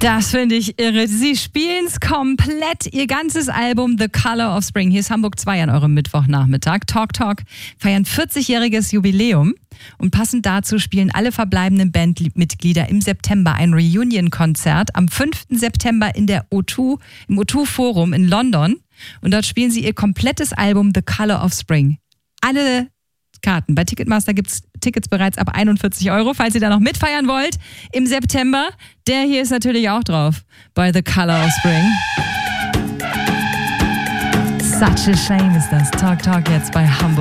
Das finde ich irre. Sie spielen es komplett, ihr ganzes Album The Color of Spring. Hier ist Hamburg 2 an eurem Mittwochnachmittag. Talk feiern 40-jähriges Jubiläum. Und passend dazu spielen alle verbleibenden Bandmitglieder im September ein Reunion-Konzert am 5. September in der O2, im O2 Forum in London. Und dort spielen sie ihr komplettes Album The Color of Spring. Alle Karten. Bei Ticketmaster gibt es Tickets bereits ab 41 €, falls ihr da noch mitfeiern wollt im September. Der hier ist natürlich auch drauf bei The Color of Spring. Such a shame ist das. Talk jetzt bei Hamburg.